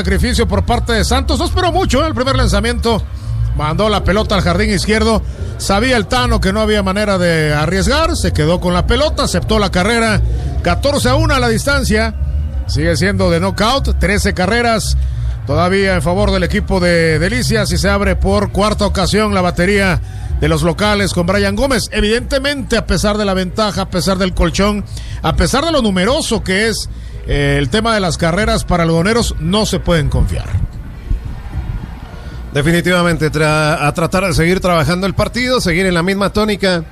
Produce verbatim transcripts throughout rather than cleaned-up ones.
Sacrificio por parte de Santos, no esperó mucho, ¿eh? El primer lanzamiento mandó la pelota al jardín izquierdo. Sabía el Tano que no había manera de arriesgar, se quedó con la pelota, aceptó la carrera. Catorce a uno a la distancia, sigue siendo de knockout, trece carreras todavía en favor del equipo de Delicias y se abre por cuarta ocasión la batería de los locales con Brian Gómez. Evidentemente, a pesar de la ventaja, a pesar del colchón, a pesar de lo numeroso que es eh, el tema de las carreras para los algodoneros, no se pueden confiar. Definitivamente tra- a tratar de seguir trabajando el partido, seguir en la misma tónica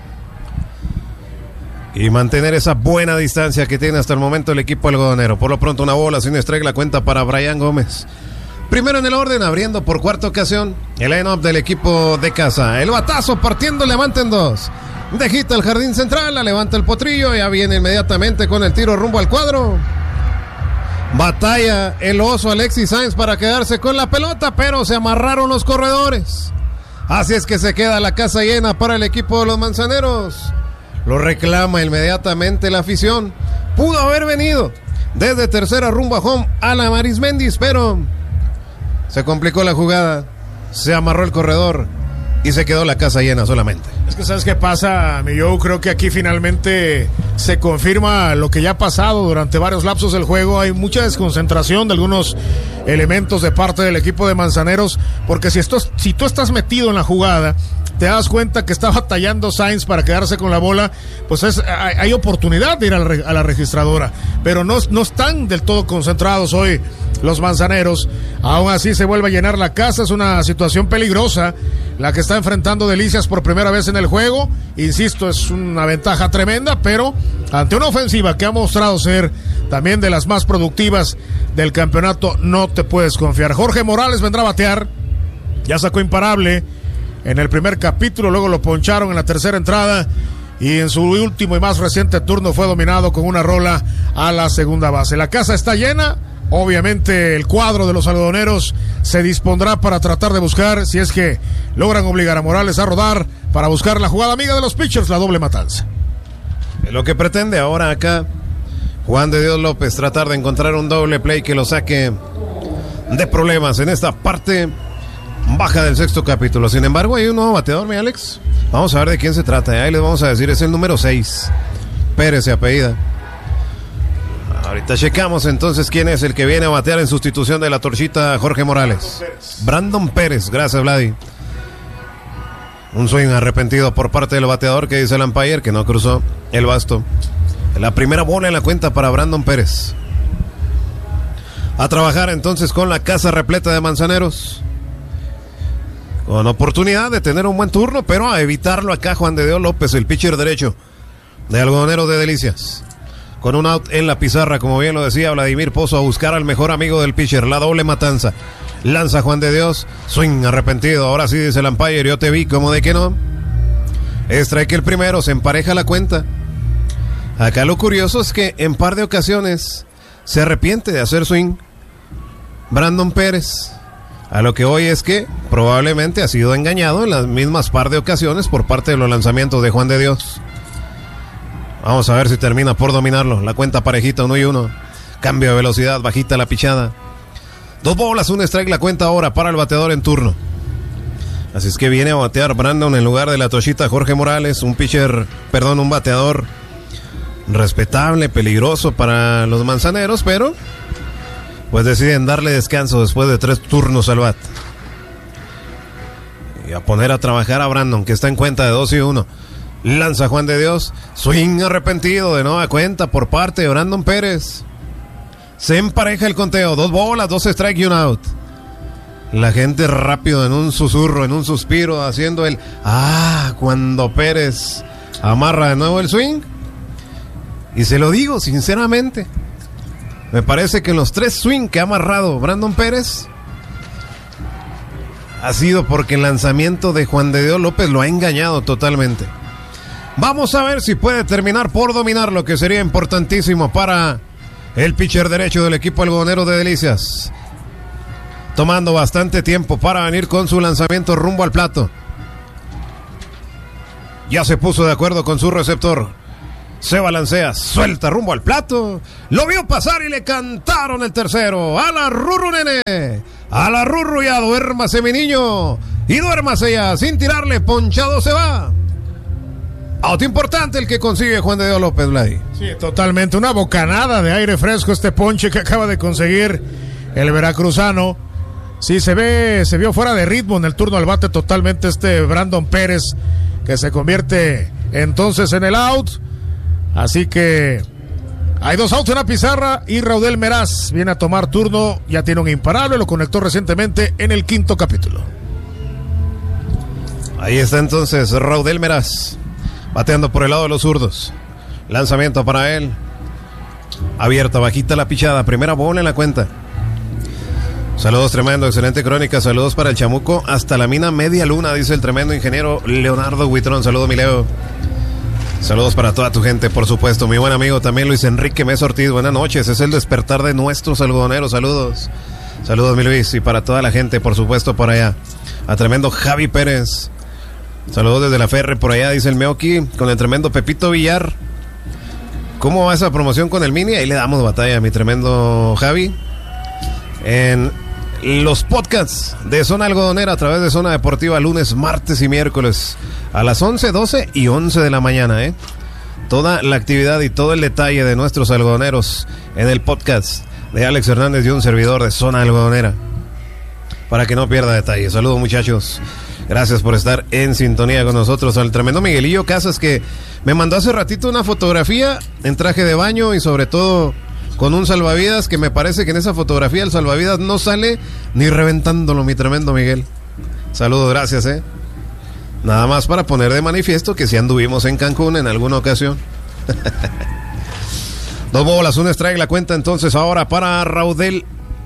y mantener esa buena distancia que tiene hasta el momento el equipo algodonero. Por lo pronto una bola sin strike, la cuenta para Brian Gómez. Primero en el orden, abriendo por cuarta ocasión el line-up del equipo de casa. El batazo partiendo, levanta en dos. Dejita el jardín central, la levanta el potrillo, ya viene inmediatamente con el tiro rumbo al cuadro. Batalla el oso Alexis Sainz para quedarse con la pelota, pero se amarraron los corredores. Así es que se queda la casa llena para el equipo de los manzaneros. Lo reclama inmediatamente la afición. Pudo haber venido desde tercera rumbo a home a la Arismendis, pero se complicó la jugada, se amarró el corredor y se quedó la casa llena solamente. Es que ¿sabes qué pasa, mi Joe? Creo que aquí finalmente se confirma lo que ya ha pasado durante varios lapsos del juego. Hay mucha desconcentración de algunos elementos de parte del equipo de Manzaneros, porque si, esto, si tú estás metido en la jugada, te das cuenta que está batallando Sainz para quedarse con la bola, pues es, hay, hay oportunidad de ir a la, a la registradora, pero no, no están del todo concentrados hoy los Manzaneros. Aún así se vuelve a llenar la casa, es una situación peligrosa la que está enfrentando Delicias por primera vez en el juego. Insisto, es una ventaja tremenda, pero ante una ofensiva que ha mostrado ser también de las más productivas del campeonato, no te puedes confiar. Jorge Morales vendrá a batear, ya sacó imparable en el primer capítulo, luego lo poncharon en la tercera entrada y en su último y más reciente turno fue dominado con una rola a la segunda base. La casa está llena, obviamente el cuadro de los algodoneros se dispondrá para tratar de buscar, si es que logran obligar a Morales a rodar, para buscar la jugada amiga de los pitchers, la doble matanza. Lo que pretende ahora acá Juan de Dios López, tratar de encontrar un doble play que lo saque de problemas en esta parte baja del sexto capítulo. Sin embargo, hay un nuevo bateador, mi Alex. Vamos a ver de quién se trata. Ahí les vamos a decir, es el número seis. Pérez se apellida. Ahorita checamos entonces quién es el que viene a batear en sustitución de la torchita Jorge Morales. Brandon Pérez, gracias Vladi. Un swing arrepentido por parte del bateador, que dice el umpire que no cruzó el basto. La primera bola en la cuenta para Brandon Pérez. A trabajar entonces con la casa repleta de manzaneros, con oportunidad de tener un buen turno, pero a evitarlo acá Juan de Dios López, el pitcher derecho de Algodoneros de Delicias. Con un out en la pizarra, como bien lo decía Vladimir Pozo, a buscar al mejor amigo del pitcher, la doble matanza. Lanza Juan de Dios, swing arrepentido, ahora sí dice el umpire, yo te vi, como de que no. Strike el primero, se empareja la cuenta. Acá lo curioso es que en par de ocasiones se arrepiente de hacer swing Brandon Pérez. A lo que hoy es que probablemente ha sido engañado en las mismas par de ocasiones por parte de los lanzamientos de Juan de Dios. Vamos a ver si termina por dominarlo. La cuenta parejita, uno y uno. Cambio de velocidad, bajita la pichada. Dos bolas, un strike, la cuenta ahora para el bateador en turno. Así es que viene a batear Brandon en lugar de la tochita Jorge Morales. Un pitcher, perdón, un bateador respetable, peligroso para los manzaneros, pero pues deciden darle descanso después de tres turnos al bat. Y a poner a trabajar a Brandon, que está en cuenta de dos y uno. Lanza Juan de Dios, swing arrepentido de nueva cuenta por parte de Brandon Pérez. Se empareja el conteo, dos bolas, dos strike y un out. La gente rápido en un susurro, en un suspiro, haciendo el ah, cuando Pérez amarra de nuevo el swing. Y se lo digo sinceramente, me parece que en los tres swing que ha amarrado Brandon Pérez ha sido porque el lanzamiento de Juan de Dios López lo ha engañado totalmente. Vamos a ver si puede terminar por dominar, lo que sería importantísimo para el pitcher derecho del equipo algodonero de Delicias. Tomando bastante tiempo para venir con su lanzamiento rumbo al plato. Ya se puso de acuerdo con su receptor. Se balancea, suelta rumbo al plato. Lo vio pasar y le cantaron el tercero. A la Rurru, nene. A la Rurru, ya duérmase, mi niño. Y duérmase ya, sin tirarle, ponchado se va. Auto importante el que consigue Juan de Dios López, Vladi. Sí, totalmente. Una bocanada de aire fresco este ponche que acaba de conseguir el veracruzano. Sí, se ve, se vio fuera de ritmo en el turno al bate totalmente este Brandon Pérez, que se convierte entonces en el out. Así que hay dos outs en la pizarra y Raudel Meraz viene a tomar turno. Ya tiene un imparable, lo conectó recientemente en el quinto capítulo. Ahí está entonces Raudel Meraz, bateando por el lado de los zurdos. Lanzamiento para él. Abierta, bajita la pichada. Primera bola en la cuenta. Saludos, tremendo, excelente crónica. Saludos para el chamuco. Hasta la mina media luna, dice el tremendo ingeniero Leonardo Huitrón. Saludos, mi Leo. Saludos para toda tu gente, por supuesto. Mi buen amigo también Luis Enrique Mesa Ortiz. Buenas noches. Es el despertar de nuestros algodoneros. Saludos. Saludos, mi Luis. Y para toda la gente, por supuesto, por allá. A tremendo Javi Pérez. Saludos desde la Ferre por allá, dice el Meoki, con el tremendo Pepito Villar. ¿Cómo va esa promoción con el Mini? Ahí le damos batalla, mi tremendo Javi. En los podcasts de Zona Algodonera a través de Zona Deportiva, lunes, martes y miércoles a las once, doce y once de la mañana, ¿eh? Toda la actividad y todo el detalle de nuestros algodoneros en el podcast de Alex Hernández y un servidor de Zona Algodonera, para que no pierda detalle. Saludos, muchachos. Gracias por estar en sintonía con nosotros. Al tremendo Miguelillo Casas, que me mandó hace ratito una fotografía en traje de baño y sobre todo con un salvavidas, que me parece que en esa fotografía el salvavidas no sale ni reventándolo, mi tremendo Miguel. Saludos, gracias, eh. Nada más para poner de manifiesto que si anduvimos en Cancún en alguna ocasión. Dos bolas, un strike, la cuenta entonces ahora para Raudel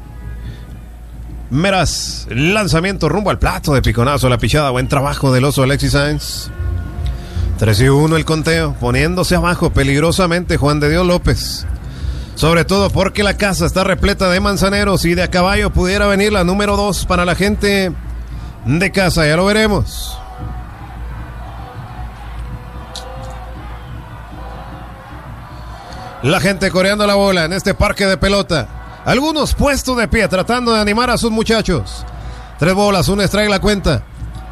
Meraz. Lanzamiento rumbo al plato de piconazo, la pichada. Buen trabajo del oso Alexis Sáenz. tres y uno el conteo, poniéndose abajo peligrosamente Juan de Dios López. Sobre todo porque la casa está repleta de manzaneros y de a caballo pudiera venir la número dos para la gente de casa. Ya lo veremos. La gente coreando la bola en este parque de pelota. Algunos puestos de pie tratando de animar a sus muchachos. Tres bolas, un strike la cuenta.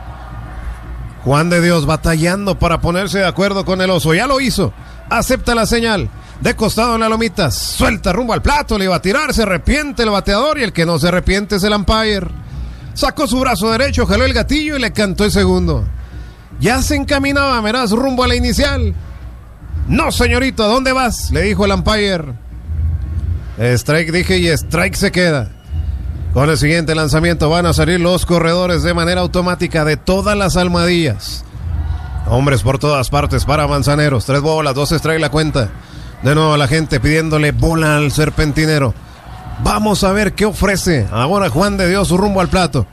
Juan de Dios batallando para ponerse de acuerdo con el oso. Ya lo hizo. Acepta la señal. De costado en la lomita. Suelta rumbo al plato. Le iba a tirar. Se arrepiente el bateador. Y el que no se arrepiente es el umpire. Sacó su brazo derecho. Jaló el gatillo y le cantó el segundo. Ya se encaminaba Meraz rumbo a la inicial. No, señorito, ¿a dónde vas? Le dijo el umpire. Strike, dije, y strike se queda. Con el siguiente lanzamiento van a salir los corredores de manera automática de todas las almohadillas. Hombres por todas partes para Manzaneros. Tres bolas, dos strike la cuenta. De nuevo la gente pidiéndole bola al serpentinero. Vamos a ver qué ofrece ahora Juan de Dios rumbo al plato.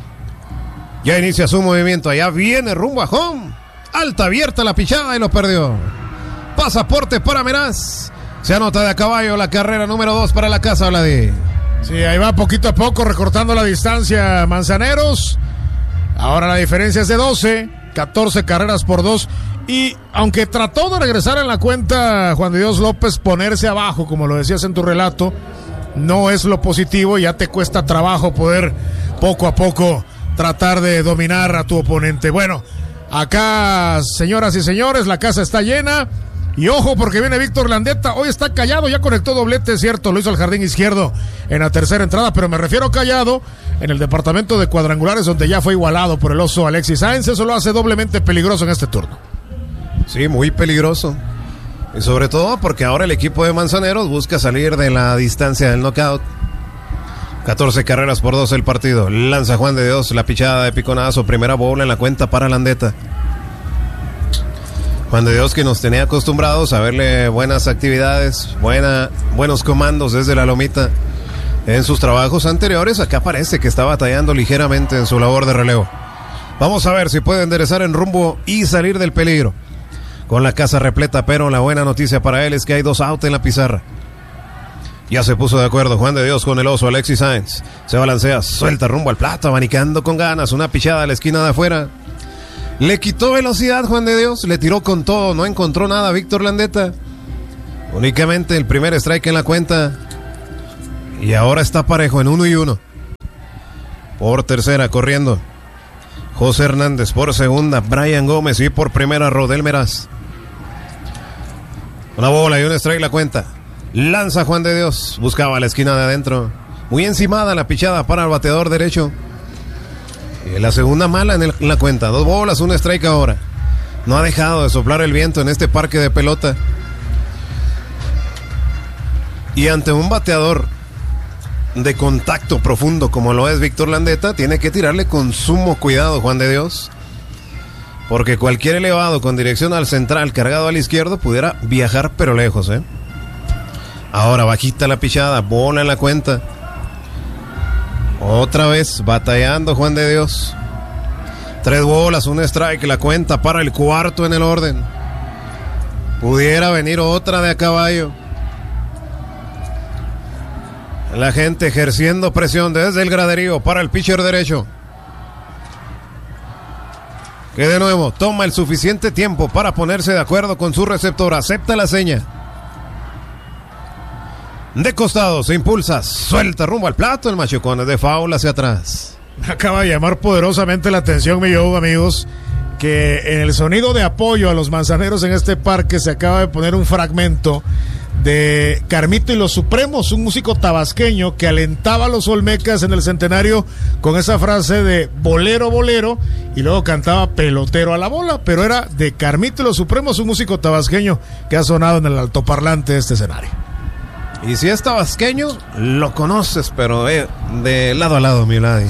Ya inicia su movimiento. Allá viene rumbo a home. Alta abierta la pichada y lo perdió. Pasaporte para Meraz. Se anota de a caballo la carrera número dos para la casa, Vladi. Sí, ahí va poquito a poco recortando la distancia Manzaneros. Ahora la diferencia es de doce, catorce carreras por dos. Y aunque trató de regresar en la cuenta Juan de Dios López, ponerse abajo, como lo decías en tu relato, no es lo positivo. Ya te cuesta trabajo poder poco a poco tratar de dominar a tu oponente. Bueno, acá, señoras y señores, la casa está llena. Y ojo, porque viene Víctor Landeta. Hoy está callado, ya conectó doblete, cierto, lo hizo al jardín izquierdo en la tercera entrada, pero me refiero callado en el departamento de cuadrangulares, donde ya fue igualado por el oso Alexis Sáenz. Eso lo hace doblemente peligroso en este turno. Sí, muy peligroso. Y sobre todo porque ahora el equipo de Manzaneros busca salir de la distancia del knockout. catorce carreras por dos el partido. Lanza Juan de Dios, la pichada de piconazo, primera bola en la cuenta para Landeta. Juan de Dios, que nos tenía acostumbrados a verle buenas actividades, buena, buenos comandos desde la lomita en sus trabajos anteriores. Acá parece que está batallando ligeramente en su labor de relevo. Vamos a ver si puede enderezar en rumbo y salir del peligro. Con la casa repleta, pero la buena noticia para él es que hay dos outs en la pizarra. Ya se puso de acuerdo Juan de Dios con el oso Alexis Sáenz. Se balancea, suelta rumbo al plato, abanicando con ganas. Una pichada a la esquina de afuera. Le quitó velocidad Juan de Dios, le tiró con todo, no encontró nada Víctor Landeta. Únicamente el primer strike en la cuenta. Y ahora está parejo en uno y uno. Por tercera corriendo José Hernández, por segunda Brian Gómez y por primera Rodel Meraz. Una bola y un strike la cuenta. Lanza Juan de Dios, buscaba la esquina de adentro. Muy encimada la pichada para el bateador derecho. Y la segunda mala en, el, en la cuenta. Dos bolas, un strike ahora. No ha dejado de soplar el viento en este parque de pelota. Y ante un bateador de contacto profundo como lo es Víctor Landeta, tiene que tirarle con sumo cuidado Juan de Dios, porque cualquier elevado con dirección al central cargado al izquierdo pudiera viajar pero lejos, ¿eh? Ahora bajita la pichada, bola en la cuenta. Otra vez batallando Juan de Dios. Tres bolas, un strike, la cuenta para el cuarto en el orden. Pudiera venir otra de a caballo. La gente ejerciendo presión desde el graderío para el pitcher derecho, que de nuevo toma el suficiente tiempo para ponerse de acuerdo con su receptor. Acepta la seña. De costado se impulsa, suelta rumbo al plato. El machucón es de foul hacia atrás. Acaba de llamar poderosamente la atención, mi yo, amigos, que en el sonido de apoyo a los manzaneros en este parque se acaba de poner un fragmento de Carmito y los Supremos, un músico tabasqueño que alentaba a los olmecas en el centenario con esa frase de bolero, bolero, y luego cantaba pelotero a la bola, pero era de Carmito y los Supremos, un músico tabasqueño que ha sonado en el altoparlante de este escenario. Y si es tabasqueño, lo conoces, pero eh, de lado a lado, mi Vladi.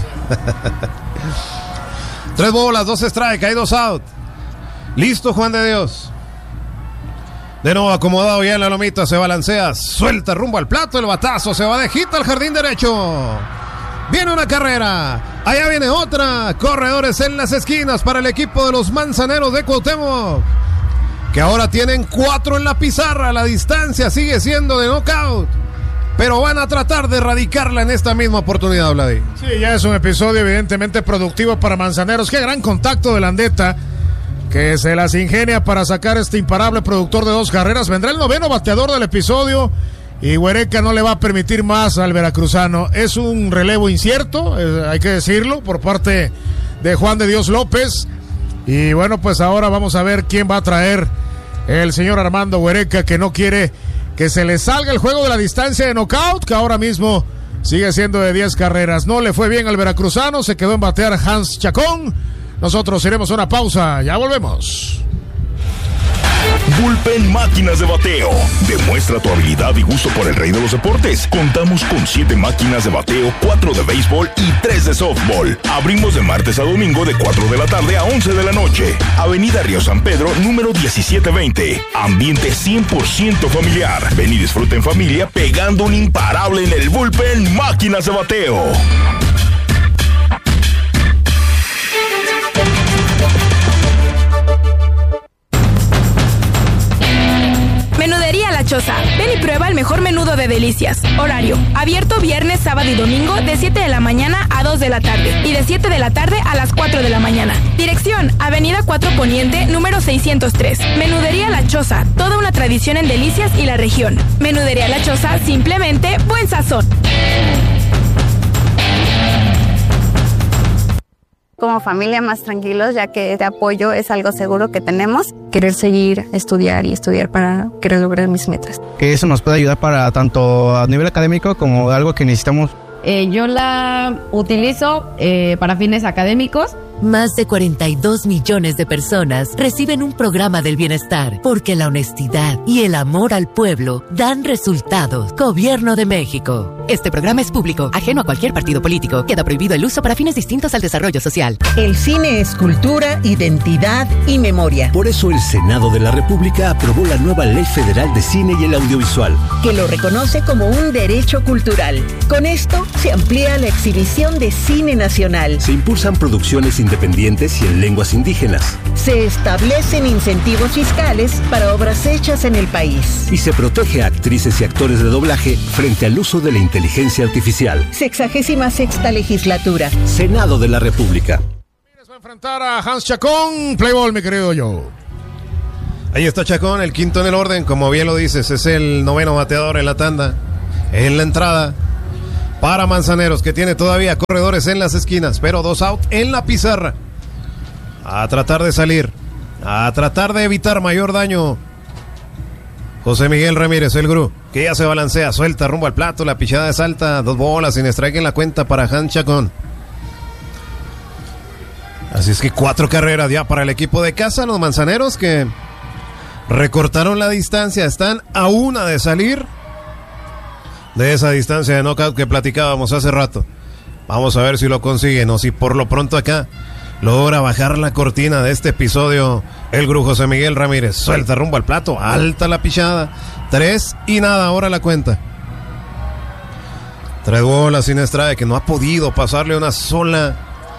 Tres bolas, dos strike, hay dos out. Listo Juan de Dios. De nuevo acomodado ya en la lomita, se balancea, suelta rumbo al plato, el batazo, se va de hit al jardín derecho. Viene una carrera, allá viene otra. Corredores en las esquinas para el equipo de los Manzaneros de Cuauhtémoc, que ahora tienen cuatro en la pizarra. La distancia sigue siendo de knockout, pero van a tratar de erradicarla en esta misma oportunidad, Vladi. Sí, ya es un episodio evidentemente productivo para Manzaneros. Qué gran contacto de Landeta, que se las ingenia para sacar este imparable productor de dos carreras. Vendrá el noveno bateador del episodio y Huereca no le va a permitir más al veracruzano. Es un relevo incierto, eh, hay que decirlo, por parte de Juan de Dios López. Y bueno, pues ahora vamos a ver quién va a traer el señor Armando Huereca, que no quiere que se le salga el juego de la distancia de knockout, que ahora mismo sigue siendo de diez carreras. No le fue bien al veracruzano, se quedó en batear Hans Chacón. Nosotros iremos a una pausa, ya volvemos. Bullpen Máquinas de Bateo. Demuestra tu habilidad y gusto por el rey de los deportes. Contamos con siete máquinas de bateo, cuatro de béisbol y tres de softball. Abrimos de martes a domingo de cuatro de la tarde a once de la noche. Avenida Río San Pedro, número diecisiete veinte. Ambiente cien por ciento familiar. Ven y disfruta en familia pegando un imparable en el Bullpen Máquinas de Bateo. Menudería La Choza. Ven y prueba el mejor menudo de delicias. Horario: abierto viernes, sábado y domingo de siete de la mañana a dos de la tarde y de siete de la tarde a las cuatro de la mañana. Dirección: Avenida cuatro Poniente, número seiscientos tres. Menudería La Choza. Toda una tradición en delicias y la región. Menudería La Choza, simplemente buen sazón. Como familia más tranquilos, ya que este apoyo es algo seguro que tenemos. Querer seguir, estudiar y estudiar para querer lograr mis metas. Que eso nos puede ayudar para tanto a nivel académico como algo que necesitamos. Eh, yo la utilizo eh, para fines académicos. Más de cuarenta y dos millones de personas reciben un programa del bienestar porque la honestidad y el amor al pueblo dan resultados. Gobierno de México. Este programa es público, ajeno a cualquier partido político. Queda prohibido el uso para fines distintos al desarrollo social. El cine es cultura, identidad y memoria. Por eso el Senado de la República aprobó la nueva Ley Federal de Cine y el Audiovisual, que lo reconoce como un derecho cultural. Con esto se amplía la exhibición de cine nacional. Se impulsan producciones independientes y en lenguas indígenas. Se establecen incentivos fiscales para obras hechas en el país. Y se protege a actrices y actores de doblaje frente al uso de la inteligencia artificial. Sexagésima sexta legislatura. Senado de la República. Enfrentar a Hans Chacón, play ball, mi querido Joe. Ahí está Chacón, el quinto en el orden, como bien lo dices, es el noveno bateador en la tanda, en la entrada. Para Manzaneros, que tiene todavía corredores en las esquinas, pero dos out en la pizarra. A tratar de salir, a tratar de evitar mayor daño. José Miguel Ramírez, el Gru, que ya se balancea, suelta rumbo al plato, la pichada es alta, dos bolas sin strike en la cuenta para Hans Chacón. Así es que cuatro carreras ya para el equipo de casa, los Manzaneros que recortaron la distancia, están a una de salir de esa distancia de knockout que platicábamos hace rato. Vamos a ver si lo consiguen o si por lo pronto acá logra bajar la cortina de este episodio el Gru. José Miguel Ramírez suelta rumbo al plato, alta la pichada, tres y nada ahora la cuenta. Tres bolas sin strike, que no ha podido pasarle una sola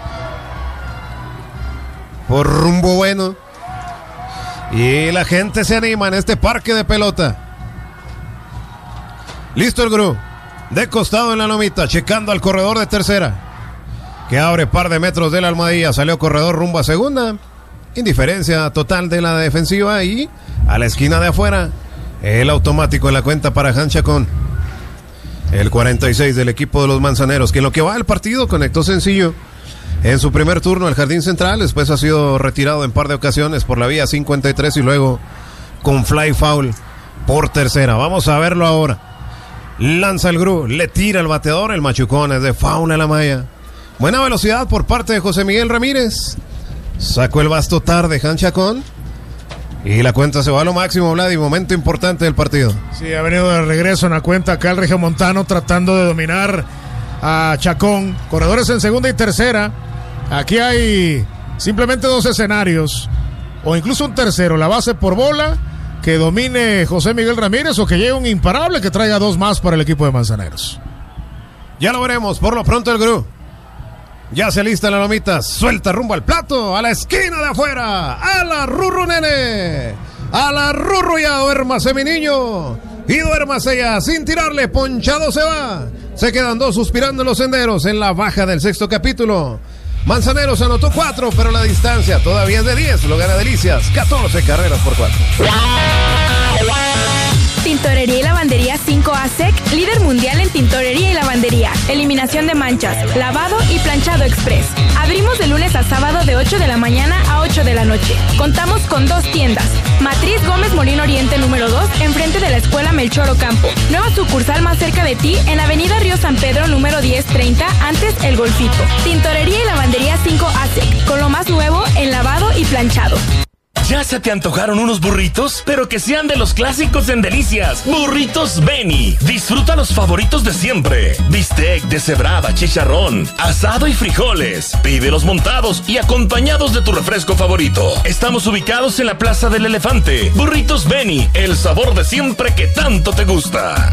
por rumbo bueno. Y la gente se anima en este parque de pelota. Listo el Gru, de costado en la lomita, checando al corredor de tercera, que abre par de metros de la almohadilla. Salió corredor rumbo a segunda. Indiferencia total de la defensiva y a la esquina de afuera el automático en la cuenta para Hans Chacón, el cuarenta y seis del equipo de los Manzaneros, que en lo que va del partido conectó sencillo en su primer turno al jardín central. Después ha sido retirado en par de ocasiones por la vía cincuenta y tres y luego con fly foul por tercera. Vamos a verlo ahora. Lanza el Gru, le tira el bateador, el machucón es de fauna a la malla. Buena velocidad por parte de José Miguel Ramírez. Sacó el basto tarde Hans Chacón y la cuenta se va a lo máximo, Vlad, y momento importante del partido. Sí, ha venido de regreso en la cuenta acá el regiomontano tratando de dominar a Chacón. Corredores en segunda y tercera. Aquí hay simplemente dos escenarios o incluso un tercero, la base por bola, que domine José Miguel Ramírez, o que llegue un imparable que traiga dos más para el equipo de Manzaneros. Ya lo veremos. Por lo pronto el Gru ya se alista en la lomita, suelta rumbo al plato, a la esquina de afuera, a la Rurru nene, a la Rurru, ya duérmase mi niño, y duérmase ya, sin tirarle, ponchado se va. Se quedan dos suspirando en los senderos en la baja del sexto capítulo. Manzaneros anotó cuatro, pero la distancia todavía es de diez. Lo gana Delicias, catorce carreras por cuatro. Tintorería y Lavandería cinco A S E C, líder mundial en tintorería y lavandería, eliminación de manchas, lavado y planchado express. Abrimos de lunes a sábado de ocho de la mañana a ocho de la noche. Contamos con dos tiendas. Matriz Gómez Molino Oriente número dos, enfrente de la Escuela Melchor Ocampo. Nueva sucursal más cerca de ti en Avenida Río San Pedro número diez treinta, antes El Golfito. Tintorería y Lavandería cinco A S E C, con lo más nuevo en lavado y planchado. ¿Ya se te antojaron unos burritos? Pero que sean de los clásicos en Delicias. Burritos Beni. Disfruta los favoritos de siempre. Bistec, deshebrada, chicharrón, asado y frijoles. Pídelos montados y acompañados de tu refresco favorito. Estamos ubicados en la Plaza del Elefante. Burritos Beni, el sabor de siempre que tanto te gusta.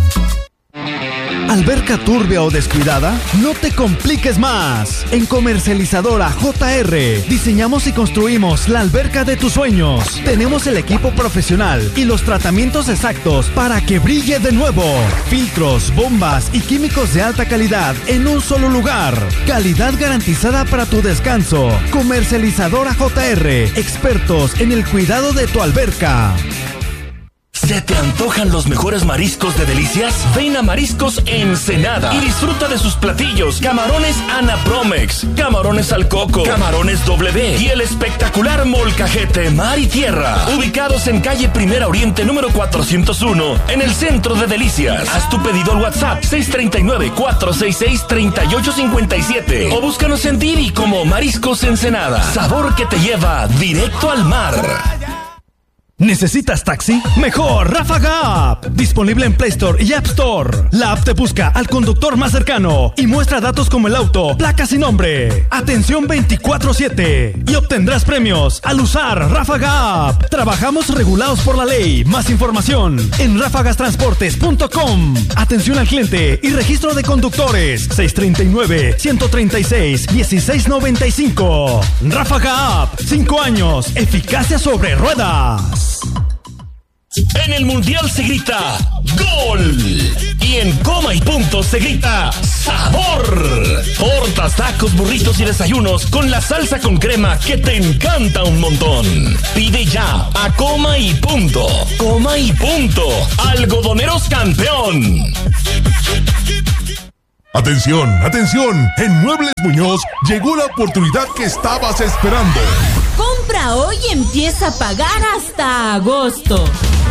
¿Alberca turbia o descuidada? No te compliques más. En Comercializadora J R diseñamos y construimos la alberca de tus sueños. Tenemos el equipo profesional y los tratamientos exactos para que brille de nuevo. Filtros, bombas y químicos de alta calidad en un solo lugar. Calidad garantizada para tu descanso. Comercializadora J R, expertos en el cuidado de tu alberca. ¿Se te antojan los mejores mariscos de Delicias? Ven a Mariscos Ensenada y disfruta de sus platillos: camarones Anapromex, camarones al coco, camarones W y el espectacular molcajete mar y tierra. Ubicados en calle Primera Oriente número cuatrocientos uno, en el centro de Delicias. Haz tu pedido al WhatsApp seis tres nueve, cuatro seis seis, tres ocho cinco siete o búscanos en Didi como Mariscos Ensenada. Sabor que te lleva directo al mar. ¿Necesitas taxi? Mejor Ráfaga App. Disponible en Play Store y App Store. La app te busca al conductor más cercano y muestra datos como el auto, placas y nombre. Atención veinticuatro siete. Y obtendrás premios al usar Ráfaga App. Trabajamos regulados por la ley. Más información en ráfagas transportes punto com. Atención al cliente y registro de conductores. seis tres nueve, uno tres seis, uno seis nueve cinco. Ráfaga App. Cinco años. Eficacia sobre ruedas. En el Mundial se grita ¡Gol! Y en Coma y Punto se grita ¡Sabor! Tortas, tacos, burritos y desayunos con la salsa con crema que te encanta un montón. Pide ya a Coma y Punto. Coma y Punto. Algodoneros campeón. Atención, atención. En Muebles Muñoz llegó la oportunidad que estabas esperando. Compra hoy y empieza a pagar hasta agosto.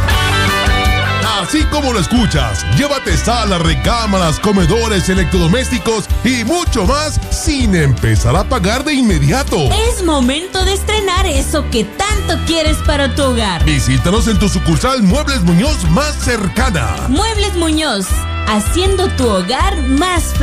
Así como lo escuchas, llévate salas, recámaras, comedores, electrodomésticos y mucho más sin empezar a pagar de inmediato. Es momento de estrenar eso que tanto quieres para tu hogar. Visítanos en tu sucursal Muebles Muñoz más cercana. Muebles Muñoz, haciendo tu hogar más feliz.